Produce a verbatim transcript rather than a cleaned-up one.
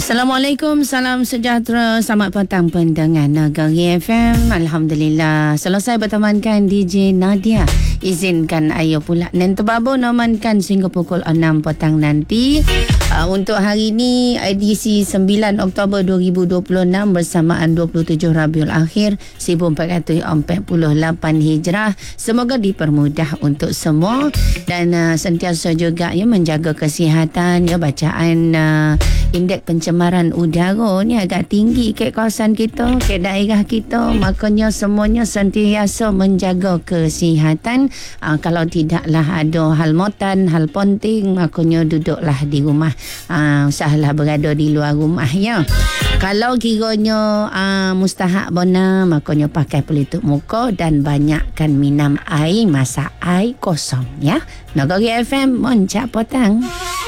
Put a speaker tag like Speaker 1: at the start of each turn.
Speaker 1: Assalamualaikum, salam sejahtera, selamat petang pendengar Negeri F M. Alhamdulillah, selesai bertemankan D J Nadia. Izinkan ayo pula dan terbabur nomankan sehingga pukul enam petang nanti. Uh, untuk hari ini edisi sembilan Oktober dua ribu dua puluh enam bersamaan dua puluh tujuh Rabiul Akhir seribu empat ratus empat puluh lapan Hijrah. Semoga dipermudah untuk semua dan uh, sentiasa juga ya menjaga kesihatan ya. Bacaan uh, indeks pencemaran udara ni agak tinggi ke kawasan kita, ke daerah kita, makanya semuanya sentiasa menjaga kesihatan. Uh, kalau tidaklah ada hal motan, hal penting, makanya duduklah di rumah. Uh, usahalah berada di luar rumah ya. Kalau kiranya uh, mustahak bona, makanya pakai pelitup muka dan banyakkan minum air, masak air kosong ya. Negeri F M, Moncak Petang.